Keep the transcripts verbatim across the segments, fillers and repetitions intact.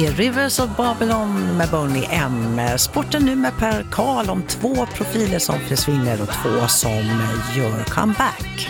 Rivers of Babylon med Boney M. Sporten nu med Per Karl om två profiler som försvinner och två som gör comeback.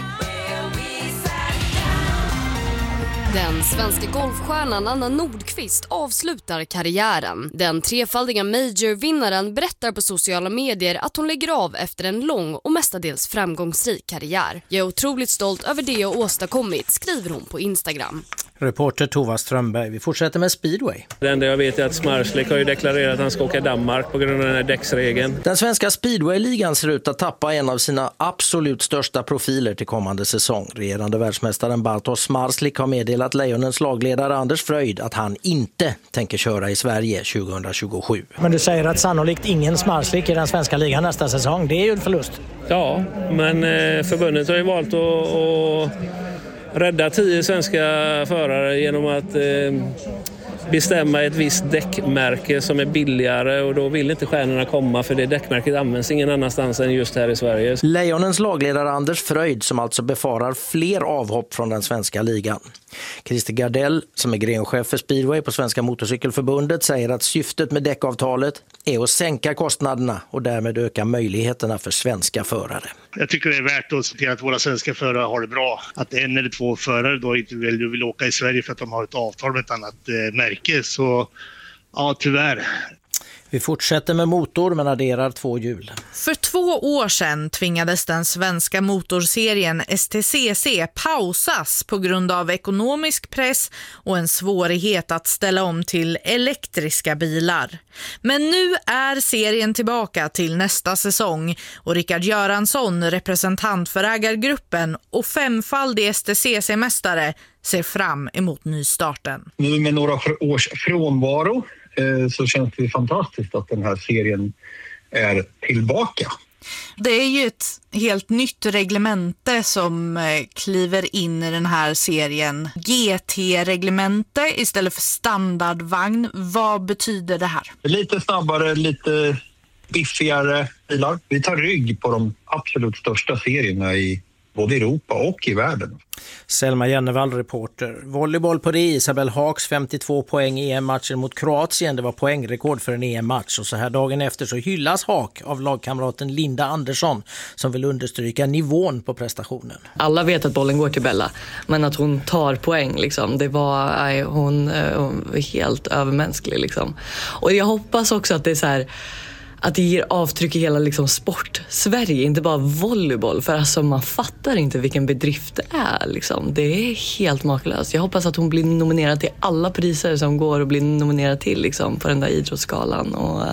Den svenska golfstjärnan Anna Nordqvist avslutar karriären. Den trefaldiga major-vinnaren berättar på sociala medier att hon lägger av efter en lång och mestadels framgångsrik karriär. Jag är otroligt stolt över det jag åstadkommit, skriver hon på Instagram. Reporter Tova Strömberg. Vi fortsätter med speedway. Det enda jag vet är att Smarslik har ju deklarerat att han ska åka Danmark på grund av den här däcksregeln. Den svenska speedway-ligan ser ut att tappa en av sina absolut största profiler till kommande säsong. Regerande världsmästaren Bartosz Smarslik har meddelat Lejonens lagledare Anders Fröjd att han inte tänker köra i Sverige tjugohundratjugosju. Men du säger att sannolikt ingen Smarslik i den svenska ligan nästa säsong. Det är ju en förlust. Ja, men förbundet har ju valt att... att... rädda tio svenska förare genom att eh, bestämma ett visst däckmärke som är billigare, och då vill inte stjärnorna komma för det däckmärket används ingen annanstans än just här i Sverige. Lejonens lagledare Anders Fröjd som alltså befarar fler avhopp från den svenska ligan. Christer Gardell som är grenchef för speedway på Svenska motorcykelförbundet säger att syftet med däckavtalet är att sänka kostnaderna och därmed öka möjligheterna för svenska förare. Jag tycker det är värt att se till att våra svenska förare har det bra. Att en eller två förare då inte vill, vill åka i Sverige för att de har ett avtal med ett annat eh, märke. Så ja, tyvärr. Vi fortsätter med motor men adderar två hjul. För två år sedan tvingades den svenska motorserien S T C C pausas på grund av ekonomisk press och en svårighet att ställa om till elektriska bilar. Men nu är serien tillbaka till nästa säsong och Rickard Göransson, representant för ägargruppen och femfaldig S T C C-mästare, ser fram emot nystarten. Nu med några års frånvaro så känns det fantastiskt att den här serien är tillbaka. Det är ju ett helt nytt reglemente som kliver in i den här serien. G T-reglemente istället för standardvagn. Vad betyder det här? Lite snabbare, lite biffigare bilar. Vi tar rygg på de absolut största serierna i både Europa och i världen. Selma Jennevall, reporter. Volleyboll på det. Isabel Haaks femtiotvå poäng i E M-matchen mot Kroatien. Det var poängrekord för en E M-match. Och så här dagen efter så hyllas Haak av lagkamraten Linda Andersson som vill understryka nivån på prestationen. Alla vet att bollen går till Bella, men att hon tar poäng liksom, det var nej, hon, hon var helt övermänsklig liksom. Och jag hoppas också att det är så här, att det ger avtryck i hela liksom sport Sverige, inte bara volleyboll, för alltså man fattar inte vilken bedrift det är liksom. Det är helt makalöst. Jag hoppas att hon blir nominerad till alla priser som går och blir nominerad till liksom på den där idrottsskalan. Och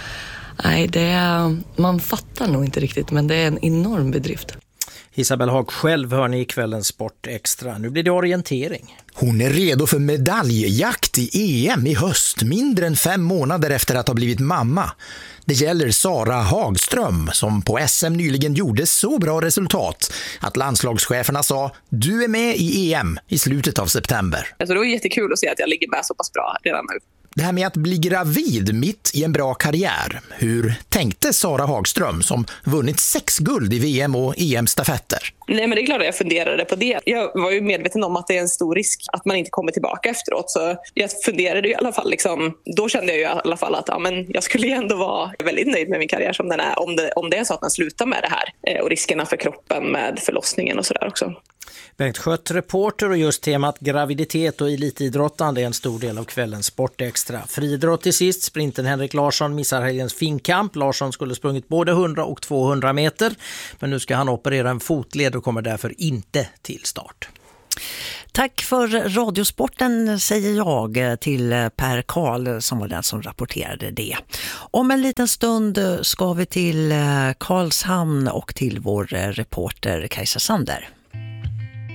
nej, det är, man fattar nog inte riktigt, men det är en enorm bedrift. Isabel Haag själv hör ni i kvällens Sport Extra. Nu blir det orientering. Hon är redo för medaljjakt i E M i höst, mindre än fem månader efter att ha blivit mamma. Det gäller Sara Hagström som på S M nyligen gjorde så bra resultat att landslagscheferna sa du är med i E M i slutet av september. Alltså det var jättekul att se att jag ligger med så pass bra redan nu. Det här med att bli gravid mitt i en bra karriär. Hur tänkte Sara Hagström som vunnit sex guld i V M och E M-stafetter? Nej, men det är klart att jag funderade på det. Jag var ju medveten om att det är en stor risk att man inte kommer tillbaka efteråt. Så jag funderade i alla fall liksom, då kände jag ju i alla fall att ja, men jag skulle ju ändå vara väldigt nöjd med min karriär som den är. Om det, om det är så att man slutar med det här och riskerna för kroppen med förlossningen och sådär också. Bengt Schött, reporter, och just temat graviditet och elitidrottande är en stor del av kvällens Sport Extra. Friidrott till sist. Sprinten Henrik Larsson missar helgens finkamp. Larsson skulle sprungit både hundra och tvåhundra meter, men nu ska han operera en fotled och kommer därför inte till start. Tack för Radiosporten säger jag till Per Karl som var den som rapporterade det. Om en liten stund ska vi till Karlshamn och till vår reporter Kajsa Sander.